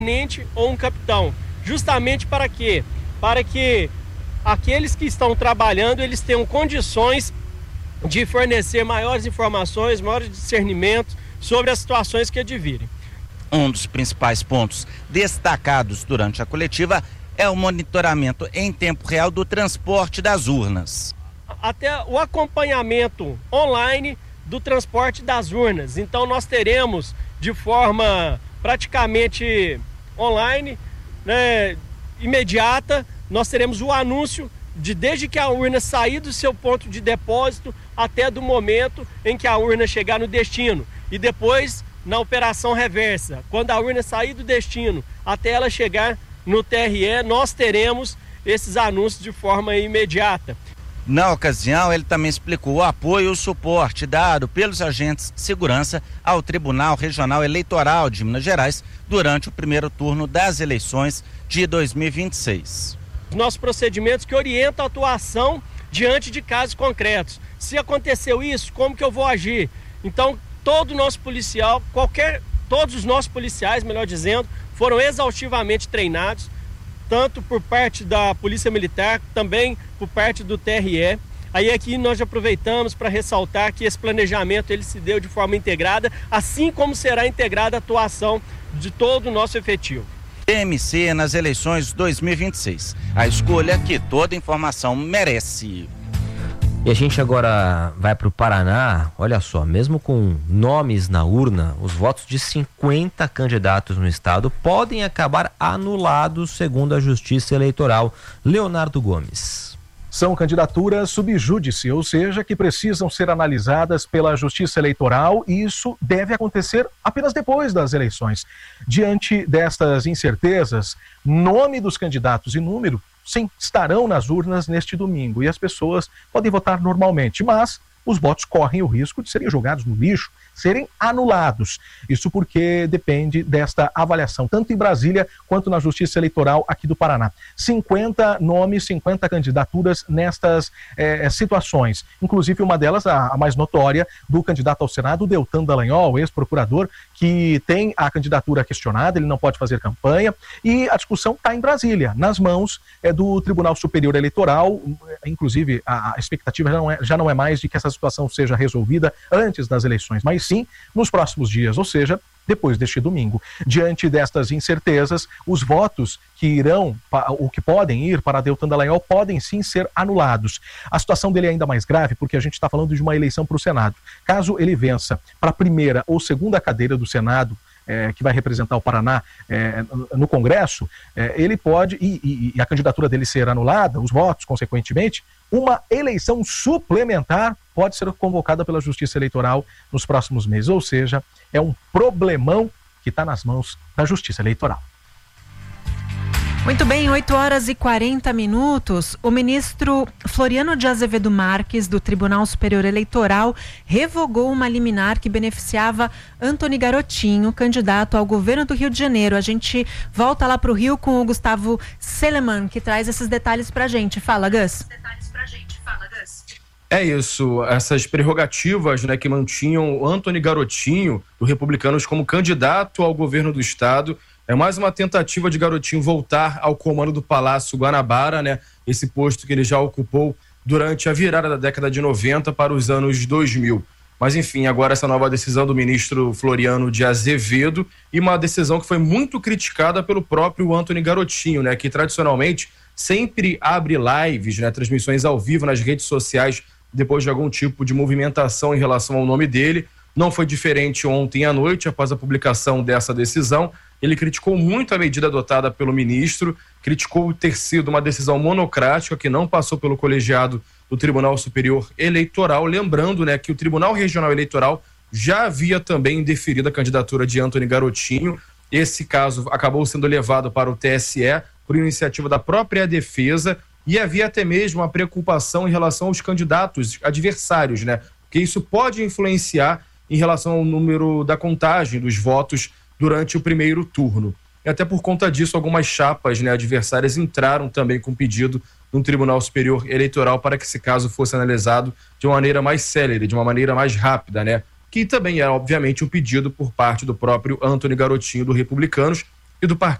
tenente ou um capitão. Justamente para quê? Para que aqueles que estão trabalhando, eles tenham condições de fornecer maiores informações, maiores discernimentos sobre as situações que advirem. Um dos principais pontos destacados durante a coletiva é o monitoramento em tempo real do transporte das urnas. Até o acompanhamento online do transporte das urnas. Então nós teremos de forma praticamente online, né, imediata, nós teremos o anúncio desde que a urna sair do seu ponto de depósito até do momento em que a urna chegar no destino. E depois, na operação reversa, quando a urna sair do destino até ela chegar no TRE, nós teremos esses anúncios de forma imediata. Na ocasião, ele também explicou o apoio e o suporte dado pelos agentes de segurança ao Tribunal Regional Eleitoral de Minas Gerais durante o primeiro turno das eleições de 2026. Nossos procedimentos que orientam a atuação diante de casos concretos. Se aconteceu isso, como que eu vou agir? Então, todo nosso policial, todos os nossos policiais, melhor dizendo, foram exaustivamente treinados, tanto por parte da Polícia Militar, também por parte do TRE. Aí aqui nós já aproveitamos para ressaltar que esse planejamento ele se deu de forma integrada, assim como será integrada a atuação de todo o nosso efetivo. TMC nas eleições 2026. A escolha que toda informação merece. E a gente agora vai para o Paraná. Olha só, mesmo com nomes na urna, os votos de 50 candidatos no estado podem acabar anulados, segundo a Justiça Eleitoral. Leonardo Gomes. São candidaturas sub júdice, ou seja, que precisam ser analisadas pela Justiça Eleitoral, e isso deve acontecer apenas depois das eleições. Diante destas incertezas, nome dos candidatos e número, sim, estarão nas urnas neste domingo, e as pessoas podem votar normalmente, mas os votos correm o risco de serem jogados no lixo, serem anulados. Isso porque depende desta avaliação, tanto em Brasília quanto na Justiça Eleitoral aqui do Paraná. 50 nomes, 50 candidaturas nestas situações. Inclusive uma delas, a mais notória, do candidato ao Senado, Deltan Dallagnol, ex-procurador, que tem a candidatura questionada, ele não pode fazer campanha, e a discussão está em Brasília, nas mãos do Tribunal Superior Eleitoral. Inclusive a expectativa já não é mais de que essa situação seja resolvida antes das eleições, mas sim nos próximos dias, ou seja, depois deste domingo. Diante destas incertezas, os votos que irão, ou que podem ir para Deltan Dallagnol, podem sim ser anulados. A situação dele é ainda mais grave porque a gente está falando de uma eleição para o Senado. Caso ele vença para a primeira ou segunda cadeira do Senado, que vai representar o Paraná no Congresso, ele pode, e a candidatura dele ser anulada, os votos, consequentemente, uma eleição suplementar pode ser convocada pela Justiça Eleitoral nos próximos meses. Ou seja, é um problemão que está nas mãos da Justiça Eleitoral. Muito bem, 8h40. O ministro Floriano de Azevedo Marques, do Tribunal Superior Eleitoral, revogou uma liminar que beneficiava Antony Garotinho, candidato ao governo do Rio de Janeiro. A gente volta lá para o Rio com o Gustavo Seleman, que traz esses detalhes para a gente. Fala, Gus. É isso, essas prerrogativas, né, que mantinham o Antony Garotinho, do Republicanos, como candidato ao governo do estado. É mais uma tentativa de Garotinho voltar ao comando do Palácio Guanabara, né? Esse posto que ele já ocupou durante a virada da década de 90 para os anos 2000. Mas, enfim, agora essa nova decisão do ministro Floriano de Azevedo, e uma decisão que foi muito criticada pelo próprio Antony Garotinho, né? Que tradicionalmente sempre abre lives, né? Transmissões ao vivo nas redes sociais depois de algum tipo de movimentação em relação ao nome dele. Não foi diferente ontem à noite, após a publicação dessa decisão. Ele criticou muito a medida adotada pelo ministro, criticou ter sido uma decisão monocrática que não passou pelo colegiado do Tribunal Superior Eleitoral. Lembrando, né, que o Tribunal Regional Eleitoral já havia também deferido a candidatura de Antony Garotinho. Esse caso acabou sendo levado para o TSE por iniciativa da própria defesa, e havia até mesmo uma preocupação em relação aos candidatos adversários, né? Porque isso pode influenciar em relação ao número da contagem dos votos durante o primeiro turno. E até por conta disso, algumas chapas, né, adversárias entraram também com pedido no Tribunal Superior Eleitoral para que esse caso fosse analisado de uma maneira mais célere, de uma maneira mais rápida, né? Que também é, obviamente, um pedido por parte do próprio Antony Garotinho, do Republicanos. e do partido.